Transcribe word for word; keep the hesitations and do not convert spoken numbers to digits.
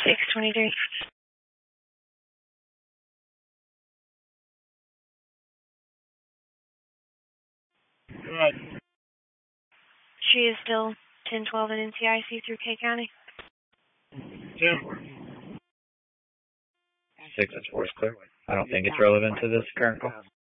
six twenty-three. Go ahead. She is still ten twelve in N C I C through K County. Tim. Six is four is clear. I don't think it's relevant to this current call.